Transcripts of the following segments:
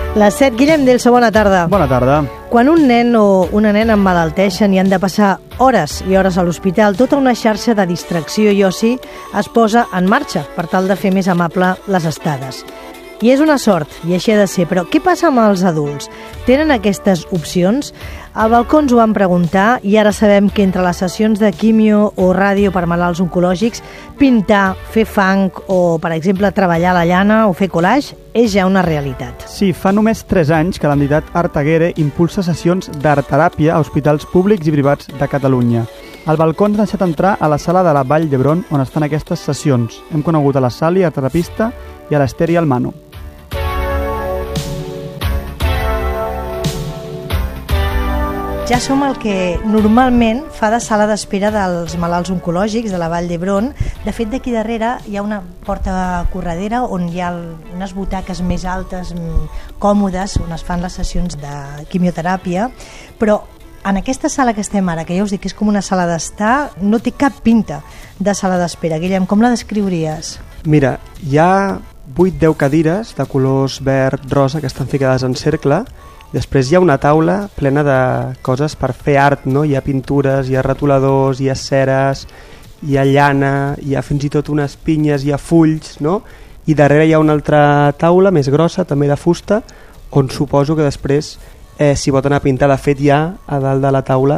Les 7, Guillem Delso, bona tarda. Bona tarda. Quan un nen o una nena emmalalteixen i han de passar hores i hores a l'hospital, tota una xarxa de distracció i oci es posa en marxa per tal de fer més amable les estades. I és una sort, i així ha de ser, però què passa amb els adults? Tenen aquestes opcions? Al balcó ens ho vam preguntar i ara sabem que entre les sessions de quimio o ràdio per malalts oncològics, pintar, fer fang o, per exemple, treballar la llana o fer collage és ja una realitat. Sí, fa només 3 anys que l'entitat Artaguere impulsa sessions d'art-teràpia a hospitals públics i privats de Catalunya. Al balcó ens ha deixat entrar a la sala de la Vall d'Hebron on estan aquestes sessions. Hem conegut a la Sally, artterapista, i a l'Ester i al Manu. Ja som el que normalment fa de sala d'espera dels malalts oncològics de la Vall d'Hebron. De fet, d'aquí darrere hi ha una porta corredera on hi ha unes butaques més altes, còmodes, on es fan les sessions de quimioteràpia, però en aquesta sala que estem ara, que ja us dic que és com una sala d'estar, no té cap pinta de sala d'espera. Guillem, com la descriuries? Mira, hi ha 8-10 cadires de colors verd, rosa, que estan ficades en cercle. Després hi ha una taula plena de coses per fer art, no? Hi ha pintures, hi ha retoladors, hi ha ceres, hi ha llana, hi ha fins i tot unes pinyes, hi ha fulls, no? I darrere hi ha una altra taula més grossa, també de fusta, on suposo que després s'hi pot anar a pintar. De fet, hi ha a dalt de la taula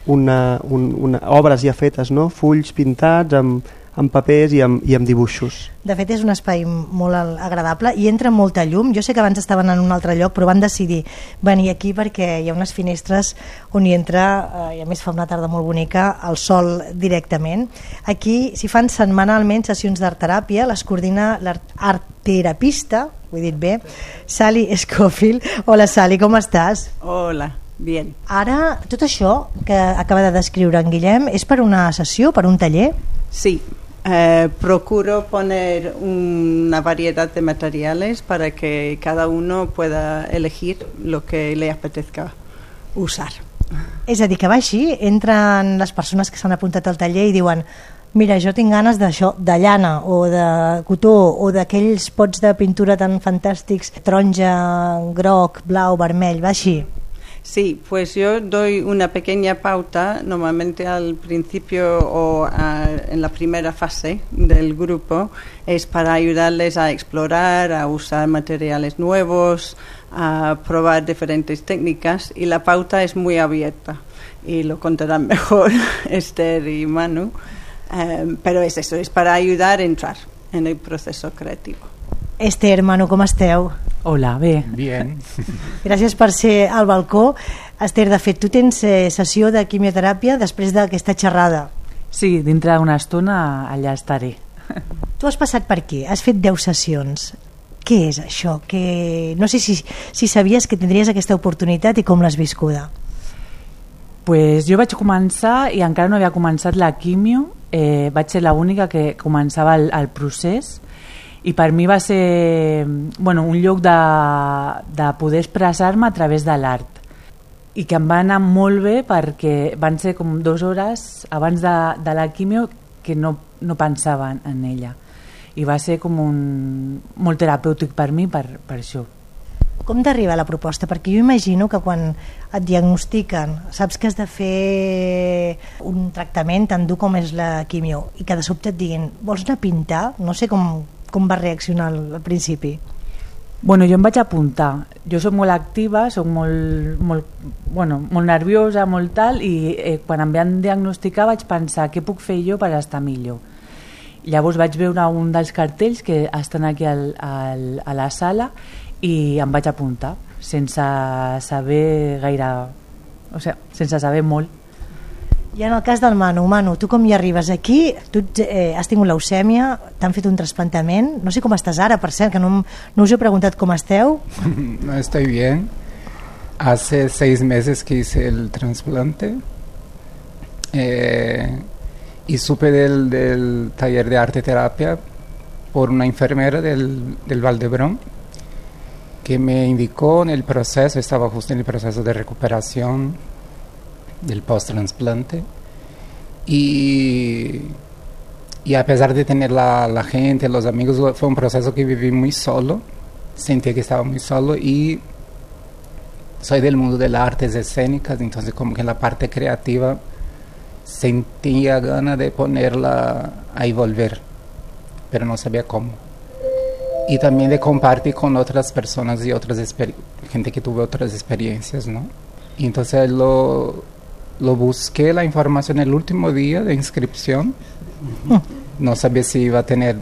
obres ja fetes, no? Fulls pintats amb papers i amb dibuixos. De fet, és un espai molt agradable i entra molta llum. Jo sé que abans estaven en un altre lloc, però van decidir venir aquí perquè hi ha unes finestres on hi entra, i a més fa una tarda molt bonica, el sol directament. Aquí s'hi fan setmanalment sessions d'art-teràpia, les coordina l'artterapista, ho he dit bé, Sally Scofield. Hola, Sally, com estàs? Hola, bien. Ara, tot això que acaba de descriure en Guillem és per una sessió, per un taller? Sí. Procuro poner una variedad de materiales para que cada uno pueda elegir lo que le apetezca usar. És a dir, que va així, entren les persones que s'han apuntat al taller i diuen: mira, jo tinc ganes d'això, de llana o de cotó o d'aquells pots de pintura tan fantàstics, taronja, groc, blau, vermell, va així? Sí, pues yo doy una pequeña pauta, normalmente al principio o en la primera fase del grupo, es para ayudarles a explorar, a usar materiales nuevos, a probar diferentes técnicas, y la pauta es muy abierta y lo contarán mejor Esther y Manu, pero es eso, es para ayudar a entrar en el proceso creativo. Esther, Manu, com esteu? Hola, bé. Bien. Gràcies per ser al balcó. Esther, de fet, tu tens sessió de quimioteràpia després d'aquesta xerrada. Sí, dintre d'una estona allà estaré. Tu has passat per aquí, has fet 10 sessions. Què és això? No sé si sabies que tindries aquesta oportunitat i com l'has viscuda. Pues jo vaig començar i encara no havia començat la quimio, vaig ser l'única que començava el procés, i per mi va ser un lloc de poder expressar-me a través de l'art, i que em va anar molt bé perquè van ser com 2 hores abans de la quimio que no pensava en ella, i va ser com molt terapèutic per mi per això. Com t'arriba la proposta? Perquè jo imagino que quan et diagnostiquen, saps que has de fer un tractament tan dur com és la quimio, i que de sobte et diguin vols anar a pintar, no sé com va reaccionar al principi. Jo em vaig apuntar. Jo soc molt activa, soc molt nerviosa, molt tal, i quan em van diagnosticar vaig pensar què puc fer jo per estar millor. Llavors vaig veure un dels cartells que estan aquí a la sala i em vaig apuntar sense saber gaire, sense saber molt. I en el cas del Manu, tu com hi arribes aquí? Tu has tingut leucèmia, t'han fet un trasplantament, no sé com estàs ara, per cert, que no us he preguntat com esteu. No, estoy bien. Hace 6 meses que hice el trasplante y supe del taller de arte terapia por una enfermera del Vall d'Hebron que me indicó en el proceso, estaba justo en el proceso de recuperación del post-trasplante, y a pesar de tener la gente, los amigos, fue un proceso que viví muy solo, sentí que estaba muy solo, y soy del mundo de las artes escénicas, entonces como que en la parte creativa sentía ganas de ponerla ahí volver, pero no sabía cómo. Y también de compartir con otras personas y gente que tuvo otras experiencias, ¿no? Y entonces lo busqué la información el último día de inscripción. No sabía si iba a tener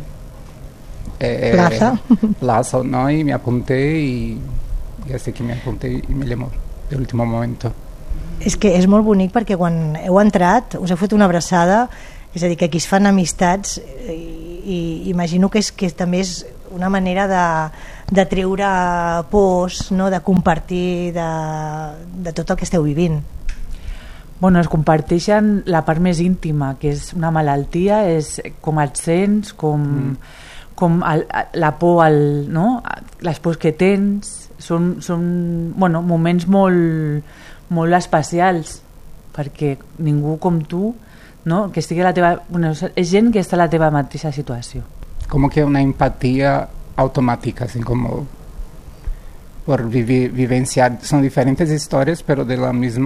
plaza o no, y me apunté y así que me apunté y me llamó de último momento. És que és molt bonic perquè quan heu entrat us heu fet una abraçada, és a dir, que aquí es fan amistats i imagino que també és una manera de treure pors, no? De compartir de tot el que esteu vivint. Bueno, es comparteixen la part més íntima, que és una malaltia, és com et sents, com la por, no? Les pors que tens, són bueno, moments molt especials, perquè ningú com tu, no? Que estigui a la teva, bueno, és gent que està a la teva mateixa situació. Como que una empatía automática, así como por vivenciar, son diferentes historias, pero del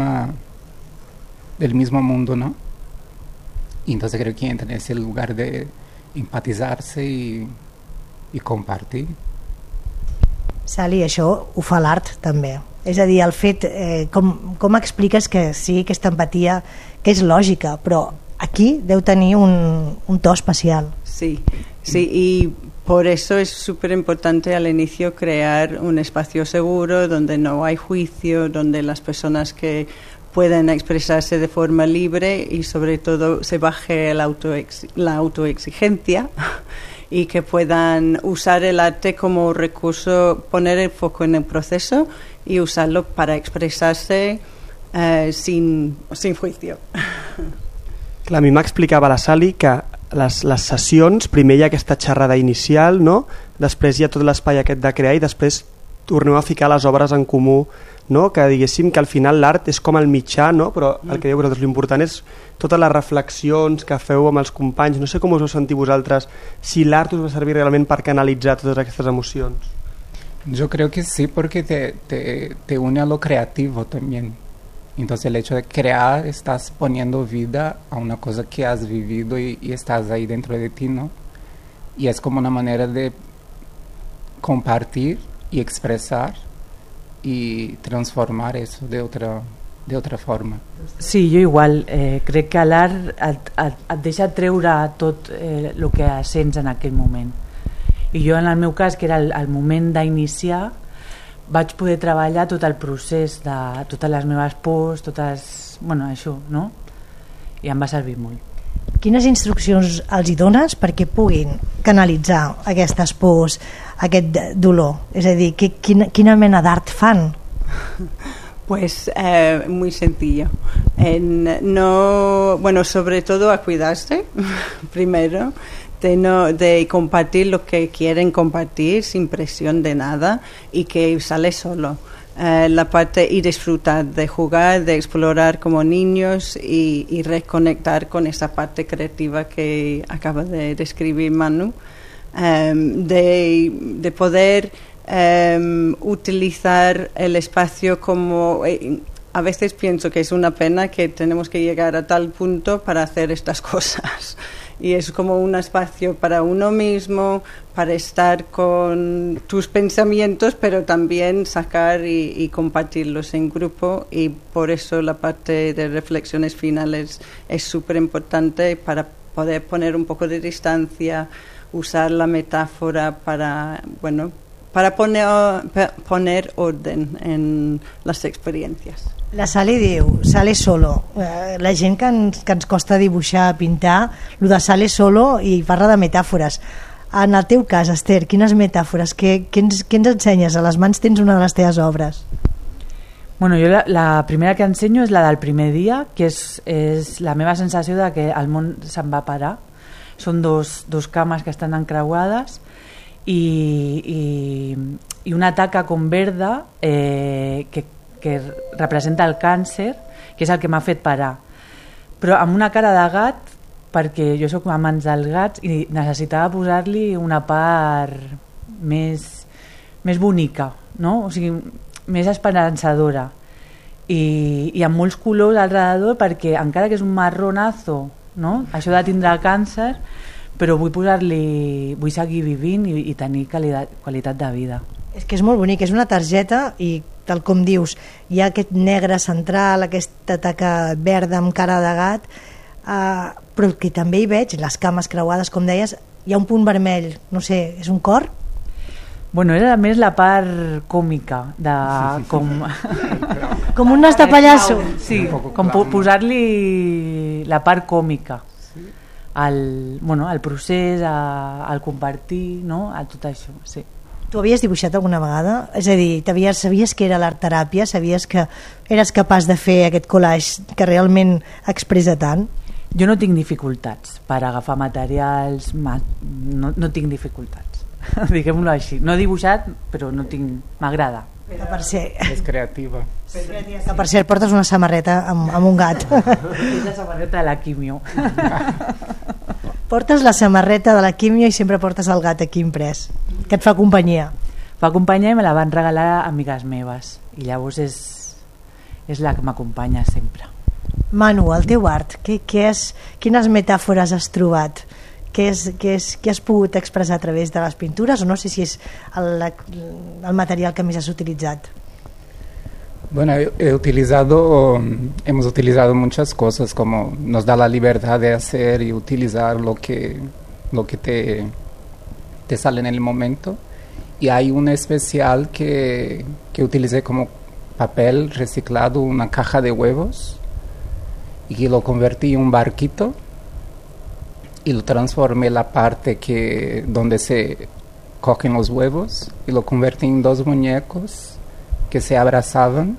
mismo mundo, ¿no? Y entonces creo que entra en ese lugar de empatizarse y compartir. Sally, això ho fa l'art també. És a dir, el fet, com expliques que sí, aquesta empatia, que és lògica, però aquí deu tenir un to especial. Sí, y por eso es súper importante al inicio crear un espacio seguro donde no hay juicio, donde las personas que pueden expresarse de forma libre y sobre todo se baje la autoexigencia y que puedan usar el arte como recurso, poner el foco en el proceso y usarlo para expresarse sin juicio. Clar, a mi m'explicava la Sally que les sessions, primer hi ha aquesta xerrada inicial, no? Després hi ha tot l'espai aquest de crear i després torneu a ficar les obres en comú, no? Que diguéssim que al final l'art és com el mitjà, no? Però el que diu vosaltres, l'important és totes les reflexions que feu amb els companys. No sé com us ho sentiu vosaltres, si l'art us va servir realment per canalitzar totes aquestes emocions. Yo creo que sí, porque te une a lo creativo también. Entonces el hecho de crear, estás poniendo vida a una cosa que has vivido y estás ahí dentro de ti, ¿no? Y es como una manera de compartir y expresar y transformar eso de otra forma. Sí, jo igual. Crec que l'art et deixa treure tot el que sents en aquell moment. I jo, en el meu cas, que era el moment d'iniciar, vaig poder treballar tot el procés de totes les meves pors, bueno, això, no? I em va servir molt. Quines instruccions els hi dones perquè puguin canalitzar aquestes pors, aquest dolor? És a dir, quina mena d'art fan? Pues muy sencillo. Bueno, sobre todo a cuidarse primero, de compartir lo que quieren compartir sin presión de nada y que sale solo. La parte y disfrutar de jugar, de explorar como niños y reconectar con esa parte creativa que acaba de describir Manu, de poder utilizar el espacio como... A veces pienso que es una pena que tenemos que llegar a tal punto para hacer estas cosas. Y es como un espacio para uno mismo, para estar con tus pensamientos, pero también sacar y compartirlos en grupo. Y por eso la parte de reflexiones finales es súper importante para poder poner un poco de distancia, usar la metáfora para poner orden en las experiencias. La Sally diu, sale solo. La gent que ens costa dibuixar, pintar, el de sale solo, i parla de metàfores. En el teu cas, Esther, quines metàfores? Què ens ensenyes? A les mans tens una de les teves obres. Bueno, jo la primera que ensenyo és la del primer dia, que és la meva sensació de que el món se'n va parar. Són dos cames que estan encreuades i una taca com verda que representa el càncer, que és el que m'ha fet parar, però amb una cara de gat, perquè jo soc amants dels gats i necessitava posar-li una part més bonica, no? O sigui, més esperançadora i amb molts colors al redador, perquè encara que és un marronazo, no? Això de tindre càncer, però vull seguir vivint i tenir qualitat de vida. És que és molt bonic, és una targeta i tal com dius, hi ha aquest negre central, aquesta taca verda amb cara de gat, però que també hi veig, les cames creuades, com deies, hi ha un punt vermell, no sé, és un cor? Bueno, era més la part còmica, de com... Com un nas de pallasso. Sí, com posar-li la part còmica al procés, al compartir, no? A tot això, sí. Tu havies dibuixat alguna vegada? És a dir, sabies que era l'art teràpia? Sabies que eres capaç de fer aquest collage que realment expressa tant? Jo no tinc dificultats per agafar materials, no tinc dificultats, diguem-ho així. No he dibuixat, però no tinc... m'agrada. És creativa. Que per cert portes una samarreta amb un gat. És la samarreta de la quimio. Portes la samarreta de la quimio i sempre portes el gat aquí imprès, que et fa companyia. Fa companyia i me la van regalar a amigues meves i llavors és la que m'acompanya sempre. Manu, el teu art, quines metàfores has trobat? Què has pogut expressar a través de les pintures, o no sé si és el material que més has utilitzat? Bueno, hemos utilizado muchas cosas, como nos da la libertad de hacer y utilizar lo que te sale en el momento. Y hay un especial que utilicé como papel reciclado, una caja de huevos, y que lo convertí en un barquito y lo transformé la parte donde se cogen los huevos y lo convertí en 2 muñecos que se abrazaban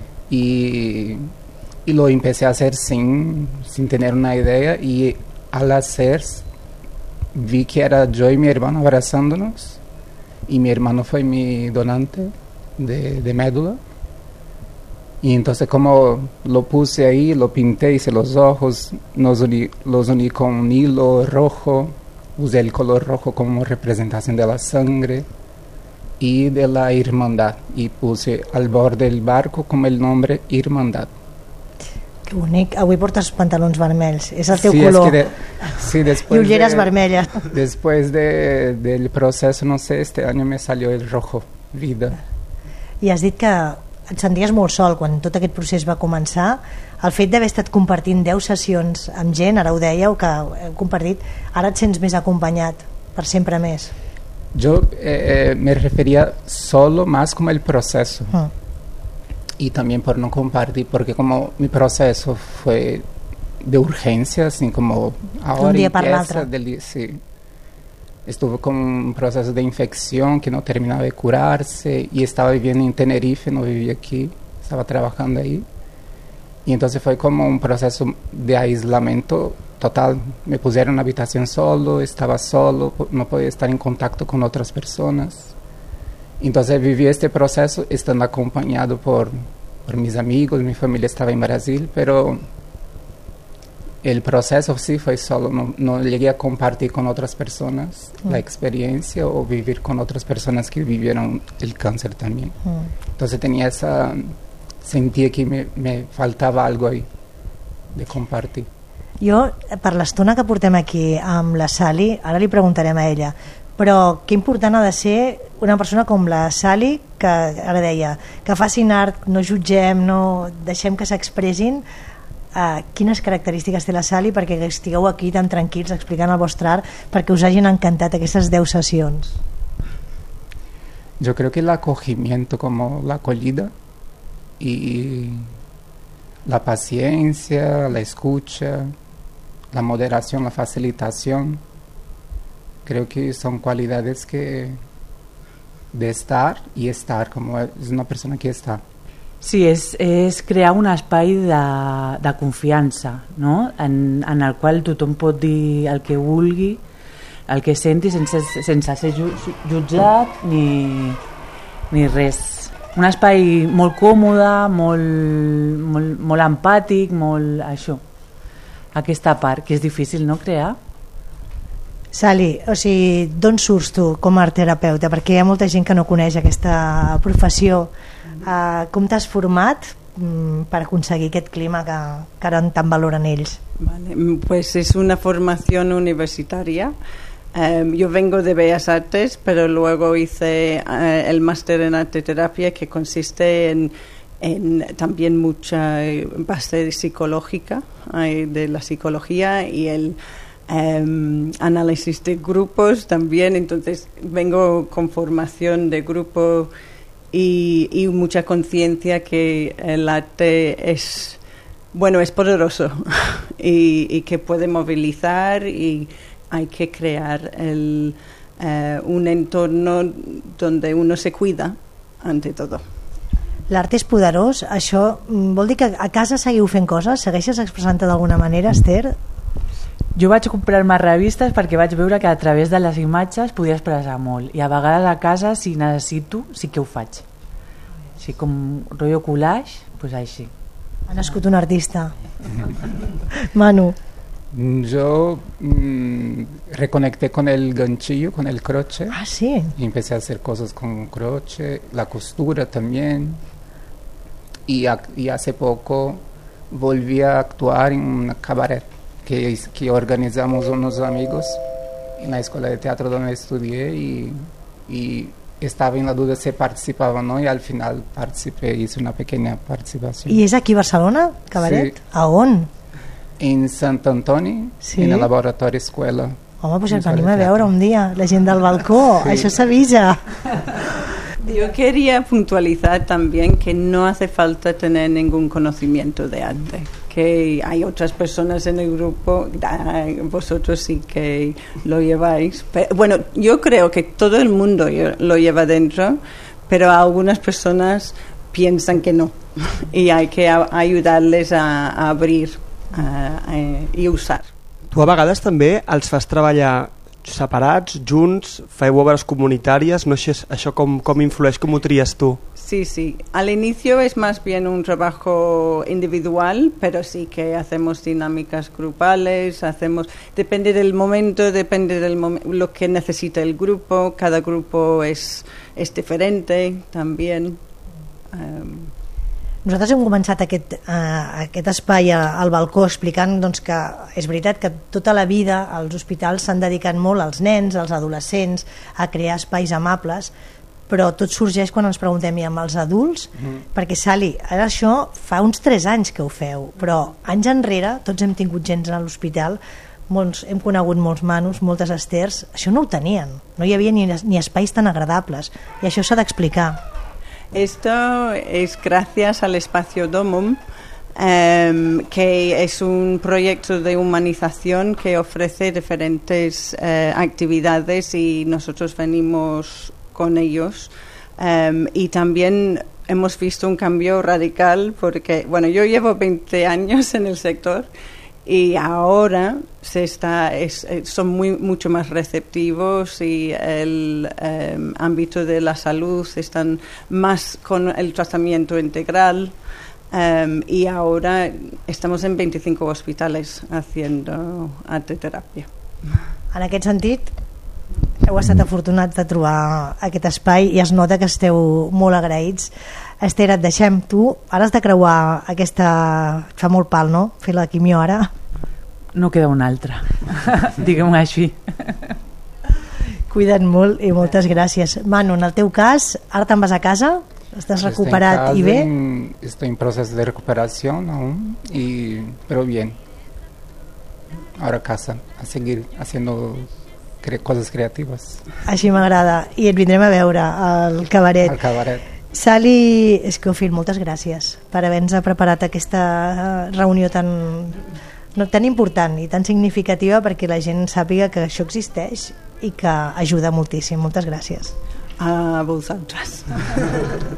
y lo empecé a hacer sin tener una idea, y al hacer vi que era yo y mi hermano abrazándonos, y mi hermano fue mi donante de médula. Y entonces como lo puse ahí, lo pinté, hice los ojos, los uní con un hilo rojo, usé el color rojo como representación de la sangre y de la hermandad, y puse al borde del barco como el nombre Hermandad. Que bonic, avui portes pantalons vermells, és el teu color. I ulleres vermelles. Después del proceso, no sé, este año me salió el rojo, vida. I has dit que et senties molt sol quan tot aquest procés va començar. El fet d'haver estat compartint 10 sessions amb gent, ara ho dèieu, que heu compartit, ara et sents més acompanyat, per sempre més. Yo me refería solo más como el proceso. Y también por no compartir, porque como mi proceso fue de urgencia, así como ahora un día para l'altre. Sí. Estuve con un proceso de infección que no terminaba de curarse, y estaba viviendo en Tenerife, no vivía aquí, estaba trabajando ahí. Y entonces fue como un proceso de aislamiento total. Me pusieron en una habitación solo, estaba solo, no podía estar en contacto con otras personas. Entonces viví este proceso estando acompañado por mis amigos, mi familia estaba en Brasil, pero el proceso sí fue solo, no llegué a compartir con otras personas la experiencia o vivir con otras personas que vivieron el cáncer también. Entonces sentía que me faltaba algo ahí de compartir. Jo, per l'estona que portem aquí amb la Sally, ara li preguntarem a ella, però que important ha de ser una persona com la Sally, que ara deia, que facin art, no jutgem, no deixem que s'expressin. Quines característiques té la Sally perquè estigueu aquí tan tranquils explicant el vostre art, perquè us hagin encantat aquestes 10 sessions? Yo creo que el acogimiento, como la acogida y la paciencia, la escucha, la moderación, la facilitación, creo que son cualidades que de estar y estar, como es una persona que está. Sí, és crear un espai de confiança, no? en el qual tothom pot dir el que vulgui, el que senti, sense ser jutjat ni res. Un espai molt còmode, molt empàtic, molt això. Aquesta part, que és difícil, no?, crear. Sally, o sigui, d'on surts tu com a art terapeuta? Perquè hi ha molta gent que no coneix aquesta professió Com t'has format per aconseguir aquest clima que ara tan valoren ells? Vale, pues es una formación universitaria. Yo vengo de Bellas Artes, pero luego hice el máster en arte terapia, que consiste en también mucha base psicológica de la psicología y el análisis de grupos también. Entonces vengo con formación de grupo y mucha conciencia que el arte es poderoso y que puede movilizar, y hay que crear un entorno donde uno se cuida ante todo. L'art és poderós, això vol dir que a casa seguiu fent coses? Segueixes expressant-te d'alguna manera, Esther? Jo vaig comprar-me revistes perquè vaig veure que a través de les imatges podia expressar molt, i a vegades a casa, si necessito, sí que ho faig. Així com rotllo collage, doncs així. Ha nascut un artista. Manu. Yo reconecté con el ganchillo, con el croche. Ah, sí. Y empecé a hacer cosas con croche, la costura también. Y hace poco volví a actuar en un cabaret que organizamos unos amigos en la escuela de teatro donde estudié, y estaba en la duda si participaba o no, y al final participé, hice una pequeña participación. I és aquí a Barcelona, cabaret? Sí. A on? En Sant Antoni, sí? en el laboratori escuela. Home, pues el venim a veure un dia, la gent del balcó, sí. Això s'avisa. Yo quería puntualizar también que no hace falta tener ningún conocimiento de arte, que hay otras personas en el grupo, vosotros sí que lo lleváis. Pero, bueno, yo creo que todo el mundo lo lleva dentro, pero algunas personas piensan que no, y hay que ayudarles a abrir i usar. Tu a vegades també els fas treballar separats, junts, feu obres comunitàries, no sé això com influeix, com ho tries tu? Sí, sí. Al inicio es más bien un trabajo individual, pero sí que hacemos dinámicas grupales, depende del momento, lo que necesita el grupo, cada grupo es diferente también. Nosaltres hem començat aquest espai al balcó explicant doncs, que és veritat que tota la vida els hospitals s'han dedicat molt als nens, als adolescents, a crear espais amables, però tot sorgeix quan ens preguntem, i amb els adults? Perquè, Sally, ara això fa uns 3 anys que ho feu, però anys enrere tots hem tingut gent a l'hospital, hem conegut molts Manus, moltes Esters, això no ho tenien, no hi havia ni espais tan agradables, i això s'ha d'explicar. Esto es gracias al Espacio Domum, que es un proyecto de humanización que ofrece diferentes actividades, y nosotros venimos con ellos, y también hemos visto un cambio radical porque, bueno, yo llevo 20 años en el sector y ahora son mucho más receptivos, y el ámbito de la salud están más con el tratamiento integral, y ahora estamos en 25 hospitales haciendo arteterapia. En aquest sentit, heu estat afortunats de trobar aquest espai i es nota que esteu molt agraïts. Esther, et deixem. Tu ara has de creuar aquesta... Et fa molt pal, no?, fer la quimio ara. No queda una altra, diguem-ho així. Cuida't molt i moltes gràcies. Manu, en el teu cas, ara te'n vas a casa? ¿Estás recuperat y bien? Estoy en proceso de recuperación aún, pero bien. Ahora a casa, a seguir haciendo coses creatives. Així m'agrada. I et vindrem a veure al cabaret. Al cabaret. Sally Scofield, moltes gràcies per haver-nos preparat aquesta reunió tan important i tan significativa, perquè la gent sàpiga que això existeix i que ajuda moltíssim. Moltes gràcies. A vosaltres.